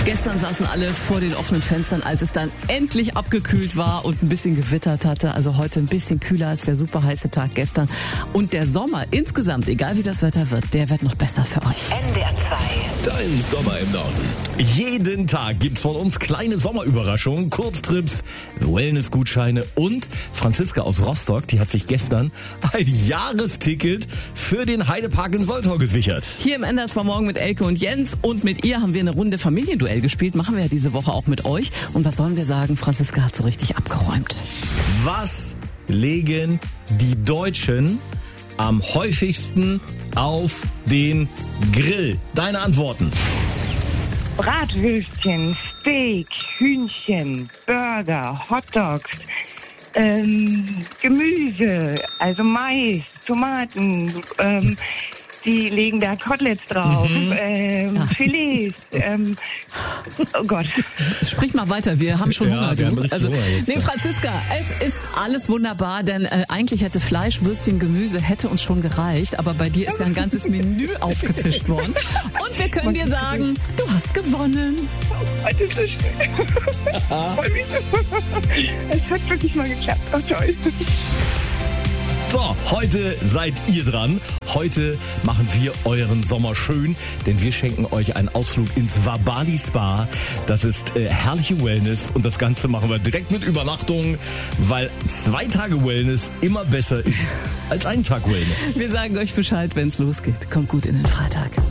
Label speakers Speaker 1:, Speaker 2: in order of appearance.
Speaker 1: Gestern saßen alle vor den offenen Fenstern, als es dann endlich abgekühlt war und ein bisschen gewittert hatte. Also heute ein bisschen kühler als der super heiße Tag gestern. Und der Sommer insgesamt, egal wie das Wetter wird, der wird noch besser für euch.
Speaker 2: NDR 2.
Speaker 3: Dein Sommer im Norden. Jeden Tag gibt's von uns kleine Sommerüberraschungen, Kurztrips, Wellnessgutscheine und Franziska aus Rostock, die hat sich gestern ein Jahresticket für den Heidepark in Soltau gesichert.
Speaker 1: Hier im NDR 2 Morgen mit Elke und Jens und mit ihr haben wir eine Runde Familienduell gespielt. Machen wir ja diese Woche auch mit euch. Und was sollen wir sagen? Franziska hat so richtig abgeräumt.
Speaker 3: Was legen die Deutschen am häufigsten auf den Grill? Deine Antworten.
Speaker 4: Bratwürstchen, Steak, Hühnchen, Burger, Hotdogs, Gemüse, also Mais, Tomaten, die legen da Koteletts drauf, Filets, oh Gott.
Speaker 1: Sprich mal weiter, wir haben schon Hunger.
Speaker 3: wir haben richtig Hunger jetzt.
Speaker 1: Franziska, es ist alles wunderbar, denn eigentlich hätte Fleisch, Würstchen, Gemüse hätte uns schon gereicht, aber bei dir ist ja ein ganzes Menü aufgetischt worden. Und wir können dir sagen, du hast gewonnen.
Speaker 4: Das ist so schön. Es hat wirklich mal geklappt. Oh, toll.
Speaker 3: So, heute seid ihr dran. Heute machen wir euren Sommer schön, denn wir schenken euch einen Ausflug ins Wabali Spa. Das ist herrliche Wellness und das Ganze machen wir direkt mit Übernachtung, weil 2 Tage Wellness immer besser ist als 1 Tag Wellness.
Speaker 1: Wir sagen euch Bescheid, wenn es losgeht. Kommt gut in den Freitag.